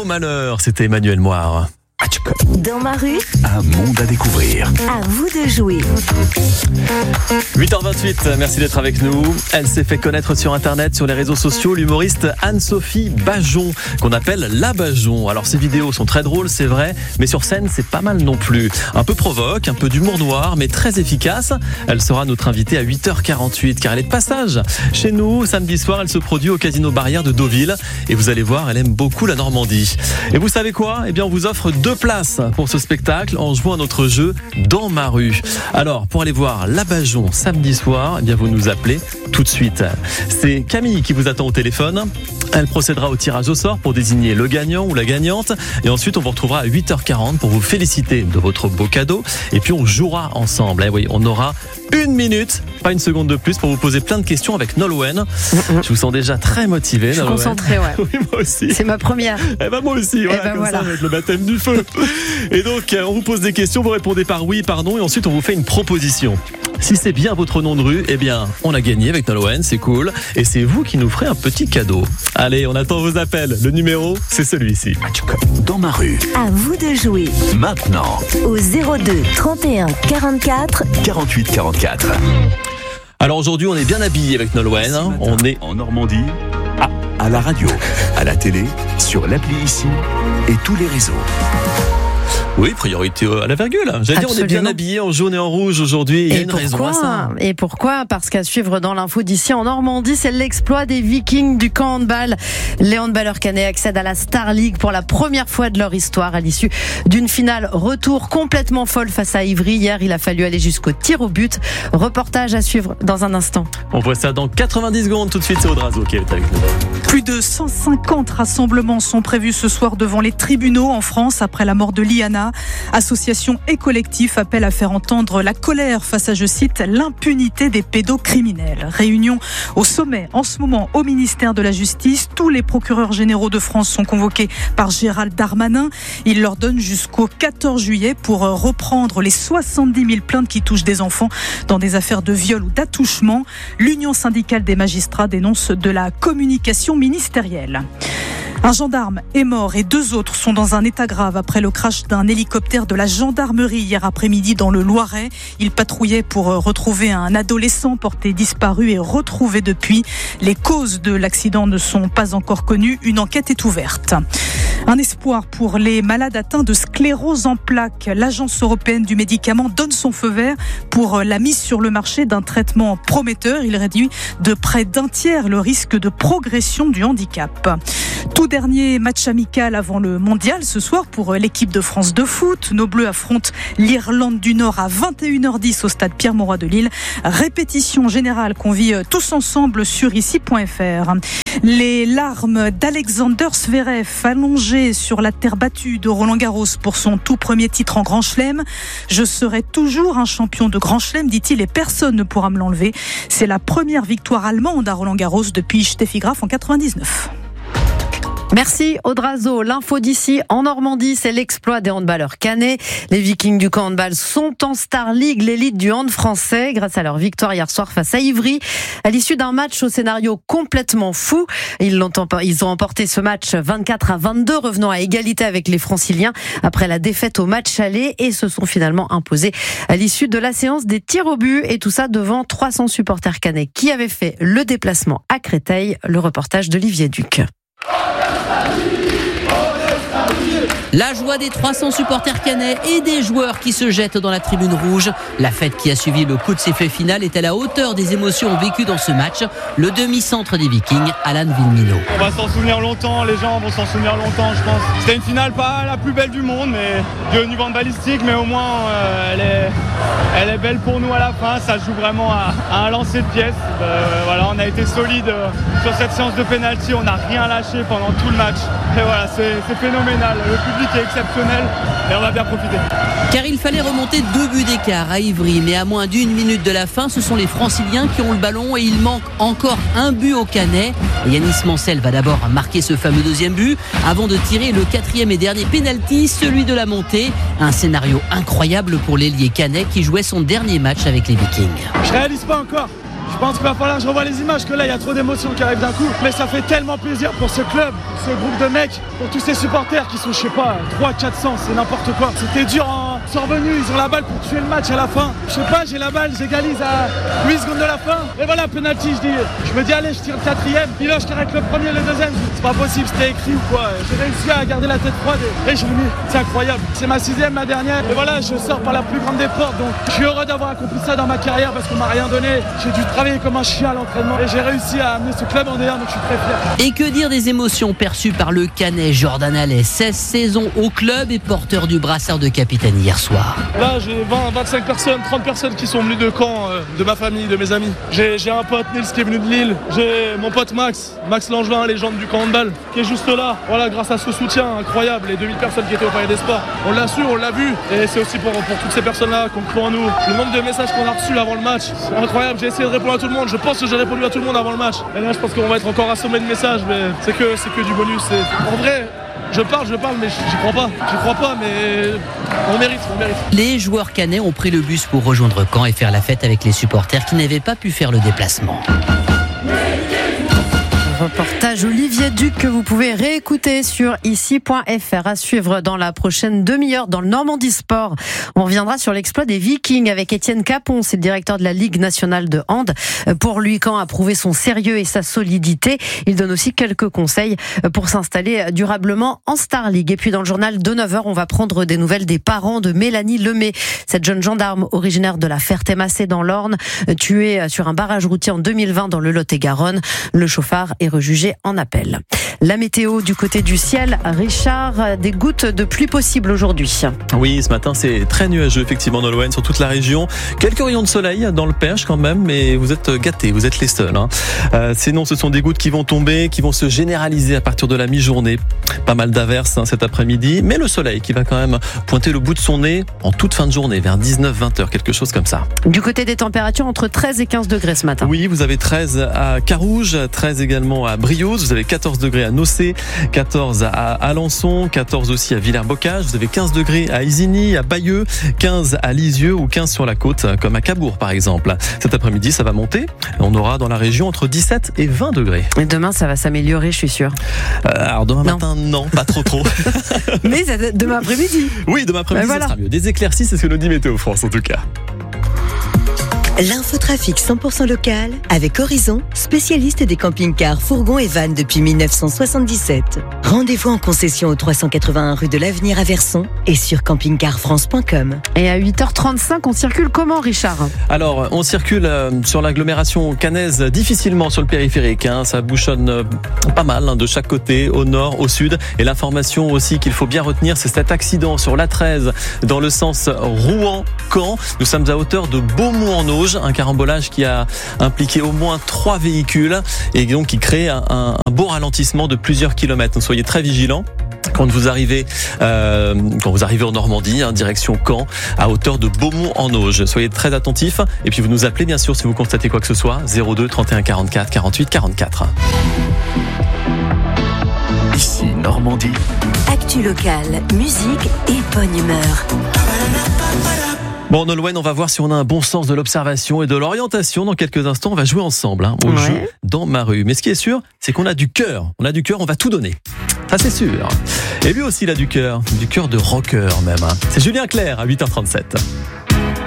Nos malheurs, c'était Emmanuel Moire. Dans ma rue, Un monde à découvrir. à vous de jouer. 8h28, merci d'être avec nous. Elle s'est fait connaître sur Internet, sur les réseaux sociaux, l'humoriste Anne-Sophie Bajon, qu'on appelle la Bajon. Alors ses vidéos sont très drôles, c'est vrai, mais sur scène, c'est pas mal non plus. Un peu provoque, un peu d'humour noir, mais très efficace. Elle sera notre invitée à 8h48, car elle est de passage chez nous. Samedi soir, elle se produit au Casino Barrière de Deauville. Et vous allez voir, elle aime beaucoup la Normandie. Et vous savez quoi ? Eh bien, on vous offre 2 places pour ce spectacle en jouant à notre jeu Dans ma rue. Alors, pour aller voir la Bajon samedi soir, eh bien, vous nous appelez tout de suite. C'est Camille qui vous attend au téléphone. Elle procédera au tirage au sort pour désigner le gagnant ou la gagnante. Et ensuite, on vous retrouvera à 8h40 pour vous féliciter de votre beau cadeau. Et puis, on jouera ensemble. Eh oui, on aura 1 minute, pas une seconde de plus, pour vous poser plein de questions avec Nolwenn. Je vous sens déjà très motivé. Je suis concentrée, ouais. Oui, moi aussi. C'est ma première. Eh ben moi aussi, voilà, comme ça, avec le baptême du feu. Et donc, on vous pose des questions, vous répondez par oui, par non, et ensuite on vous fait une proposition. Si c'est bien votre nom de rue, eh bien, on a gagné avec Nolwenn, c'est cool. Et c'est vous qui nous ferez un petit cadeau. Allez, on attend vos appels. Le numéro, c'est celui-ci. Dans ma rue, À vous de jouer maintenant, au 02 31 44 48 44. Alors aujourd'hui, on est bien habillé avec Nolwenn. Hein. On est En Normandie, à la radio, à la télé, sur l'appli ici et tous les réseaux. Oui, priorité à la virgule. J'allais dire, on est bien Absolument. habillé en jaune et en rouge aujourd'hui. Il y a une raison à ça. Et pourquoi ? Parce qu'à suivre dans l'info d'ici en Normandie, c'est l'exploit des Vikings du camp handball. Les handballeurs caennais accèdent à la Star League pour la première fois de leur histoire à l'issue d'une finale retour complètement folle face à Ivry. Hier, il a fallu aller jusqu'au tir au but. Reportage à suivre dans un instant. On voit ça dans 90 secondes. Tout de suite, c'est Audrazo qui est avec nous. Plus de 150 rassemblements sont prévus ce soir devant les tribunaux en France après la mort de Liana. Associations et collectifs appellent à faire entendre la colère face à, je cite, l'impunité des pédocriminels. Réunion au sommet en ce moment au ministère de la Justice. Tous les procureurs généraux de France sont convoqués par Gérald Darmanin. Il leur donne jusqu'au 14 juillet pour reprendre les 70 000 plaintes qui touchent des enfants dans des affaires de viol ou d'attouchement. L'Union syndicale des magistrats dénonce de la communication ministérielle. Un gendarme est mort et 2 autres sont dans un état grave après le crash d'un hélicoptère de la gendarmerie hier après-midi dans le Loiret. Il patrouillait pour retrouver un adolescent porté disparu et retrouvé depuis. Les causes de l'accident ne sont pas encore connues. Une enquête est ouverte. Un espoir pour les malades atteints de sclérose en plaques. L'Agence européenne du médicament donne son feu vert pour la mise sur le marché d'un traitement prometteur. Il réduit de près d'1 tiers le risque de progression du handicap. Tout dernier match amical avant le mondial ce soir pour l'équipe de France de foot. Nos Bleus affrontent l'Irlande du Nord à 21h10 au stade Pierre-Mauroy de Lille. Répétition générale qu'on vit tous ensemble sur ici.fr. Les larmes d'Alexander Zverev allongé sur la terre battue de Roland-Garros pour son tout premier titre en Grand Chelem. Je serai toujours un champion de Grand Chelem, dit-il, et personne ne pourra me l'enlever. C'est la première victoire allemande à Roland-Garros depuis Steffi Graf en 99. Merci Audrazo. L'info d'ici en Normandie, c'est l'exploit des handballeurs caennais. Les Vikings du camp handball sont en Star League, l'élite du hand français, grâce à leur victoire hier soir face à Ivry. À l'issue d'un match au scénario complètement fou, ils ont emporté ce match 24-22, revenant à égalité avec les Franciliens après la défaite au match aller et se sont finalement imposés à l'issue de la séance des tirs au but. Et tout ça devant 300 supporters caennais qui avaient fait le déplacement à Créteil. Le reportage d'Olivier Duc. La joie des 300 supporters caennais et des joueurs qui se jettent dans la tribune rouge. La fête qui a suivi le coup de sifflet final est à la hauteur des émotions vécues dans ce match. Le demi-centre des Vikings, Alan Villemino. On va s'en souvenir longtemps, les gens vont s'en souvenir longtemps, je pense. C'était une finale pas la plus belle du monde, mais du haut niveau balistique, mais au moins elle est belle pour nous à la fin. Ça joue vraiment à un lancer de pièces. Voilà, on a été solide sur cette séance de pénalty, on n'a rien lâché pendant tout le match. Et voilà, c'est phénoménal. Le public est exceptionnel et on va bien profiter. Car il fallait remonter 2 buts d'écart à Ivry, mais à moins d'1 minute de la fin, ce sont les Franciliens qui ont le ballon et il manque encore un but au Canet. Et Yanis Mancel va d'abord marquer ce fameux 2e but avant de tirer le 4e et dernier pénalty, celui de la montée. Un scénario incroyable pour l'ailier Canet qui jouait son dernier match avec les Vikings. Je réalise pas encore. Je pense qu'il va falloir que je revoie les images, que là il y a trop d'émotions qui arrivent d'un coup. Mais ça fait tellement plaisir pour ce club, pour ce groupe de mecs, pour tous ces supporters qui sont, je sais pas, 300-400, c'est n'importe quoi. C'était dur, ils sont revenus, ils ont la balle pour tuer le match à la fin. Je sais pas, j'ai la balle, j'égalise à 8 secondes de la fin. Et voilà, penalty, je me dis allez, je tire le 4e. Puis là, je tire avec le premier et le deuxième. C'est pas possible, c'était écrit ou quoi. J'ai réussi à garder la tête froide et je l'ai mis. C'est incroyable. C'est ma 6e, ma dernière. Et voilà, je sors par la plus grande des portes. Donc je suis heureux d'avoir accompli ça dans ma carrière parce qu'on m'a rien donné. J'ai dû travailler comme un chien à l'entraînement et j'ai réussi à amener ce club en D1, donc je suis très fier. Et que dire des émotions perçues par le Canet Jordan Allais, 16 saisons au club et porteur du brassard de capitaine hier soir. Là, j'ai 25 personnes, 30 personnes qui sont venues de Caen, de ma famille, de mes amis. J'ai un pote, Nils, qui est venu de Lille. J'ai mon pote Max Langevin, légende du camp handball, qui est juste là. Voilà, grâce à ce soutien incroyable, les 2000 personnes qui étaient au Palais des Sports. On l'a su, on l'a vu. Et c'est aussi pour toutes ces personnes-là qu'on croit en nous. Le nombre de messages qu'on a reçus avant le match, c'est incroyable. J'ai essayé de répondre à tout le monde. Je pense que j'ai répondu à tout le monde avant le match. Et là, je pense qu'on va être encore assommé de messages, mais c'est que du bonus. En vrai, je parle, mais j'y crois pas. J'y crois pas, mais on mérite. Les joueurs canets ont pris le bus pour rejoindre Caen et faire la fête avec les supporters qui n'avaient pas pu faire le déplacement. Reportage Olivier Duc que vous pouvez réécouter sur ici.fr, à suivre dans la prochaine demi-heure dans le Normandie Sport. On reviendra sur l'exploit des Vikings avec Étienne Capon, c'est le directeur de la Ligue nationale de hand. Pour lui, Caen a prouvé son sérieux et sa solidité. Il donne aussi quelques conseils pour s'installer durablement en Star League. Et puis dans le journal de 9h, on va prendre des nouvelles des parents de Mélanie Lemay, cette jeune gendarme originaire de la Ferté-Massé dans l'Orne, tuée sur un barrage routier en 2020 dans le Lot-et-Garonne. Le chauffard est rejugé en appel. La météo du côté du ciel, Richard, des gouttes de pluie possibles aujourd'hui. Oui, ce matin c'est très nuageux effectivement dans l'Ouest, sur toute la région. Quelques rayons de soleil dans le Perche quand même, mais vous êtes gâtés, vous êtes les seuls. Sinon, ce sont des gouttes qui vont tomber, qui vont se généraliser à partir de la mi-journée. Pas mal d'averses cet après-midi, mais le soleil qui va quand même pointer le bout de son nez en toute fin de journée, vers 19-20 heures, quelque chose comme ça. Du côté des températures, entre 13 et 15 degrés ce matin. Oui, vous avez 13 à Carouge, 13 également à Briouze, vous avez 14 degrés à Nocé, 14 à Alençon, 14 aussi à Villers-Bocage, vous avez 15 degrés à Isigny, à Bayeux, 15 à Lisieux ou 15 sur la côte, comme à Cabourg par exemple. Cet après-midi, ça va monter. On aura dans la région entre 17 et 20 degrés. Et demain, ça va s'améliorer, je suis sûr. Alors demain matin, non, pas trop. Mais demain après-midi. Oui, demain après-midi, ça sera mieux. Des éclaircies, c'est ce que nous dit Météo France en tout cas. L'infotrafic 100% local avec Horizon, spécialiste des camping-cars, fourgons et vannes depuis 1977. Rendez-vous en concession au 381 rue de l'Avenir à Verson et sur campingcarfrance.com. Et à 8h35, on circule comment, Richard ? Alors, on circule sur l'agglomération cannaise difficilement sur le périphérique. Ça bouchonne pas mal de chaque côté, au nord, au sud. Et l'information aussi qu'il faut bien retenir, c'est cet accident sur l'A13 dans le sens Rouen-Caen. Nous sommes à hauteur de Beaumont-en-Auge. Un carambolage qui a impliqué au moins 3 véhicules et donc qui crée un beau ralentissement de plusieurs kilomètres. Donc soyez très vigilants. Quand vous arrivez en Normandie, direction Caen, à hauteur de Beaumont-en-Auge. Soyez très attentifs. Et puis vous nous appelez bien sûr si vous constatez quoi que ce soit. 02 31 44 48 44. Ici Normandie. Actu locale, musique et bonne humeur. Bon, Nolwenn, on va voir si on a un bon sens de l'observation et de l'orientation. Dans quelques instants, on va jouer ensemble au jeu Dans ma rue. Mais ce qui est sûr, c'est qu'on a du cœur. On a du cœur, on va tout donner. Ça, c'est sûr. Et lui aussi, il a du cœur de rocker même. C'est Julien Clerc à 8h37.